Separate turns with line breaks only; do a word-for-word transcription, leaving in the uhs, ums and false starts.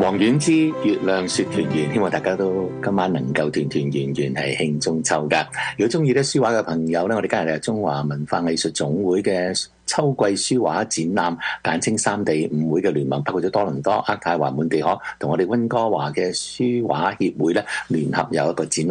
王菀之月亮說團圓，希望大家都今晚能夠團團圓圓係慶中秋噶。如果中意咧書畫嘅朋友咧，我哋今日係中華文化藝術總會嘅秋季書畫展覽，簡稱三地五會嘅聯盟，包括咗多倫多、渥太華、滿地可同我哋溫哥華嘅書畫協會咧聯合有一個展覽。